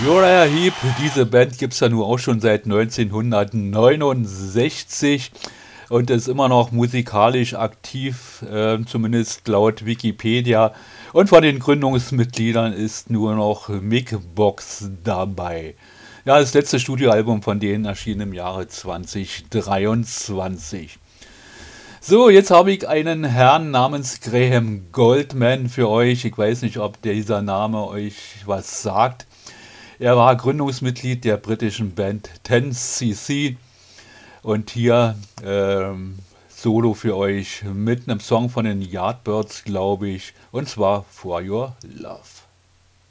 Uriah Heep, diese Band gibt es ja nun auch schon seit 1969 und ist immer noch musikalisch aktiv, zumindest laut Wikipedia. Und von den Gründungsmitgliedern ist nur noch Mick Box dabei. Ja, das letzte Studioalbum von denen erschien im Jahre 2023. So, jetzt habe ich einen Herrn namens Graham Goldman für euch. Ich weiß nicht, ob dieser Name euch was sagt. Er war Gründungsmitglied der britischen Band 10cc und hier Solo für euch mit einem Song von den Yardbirds, glaube ich, und zwar For Your Love.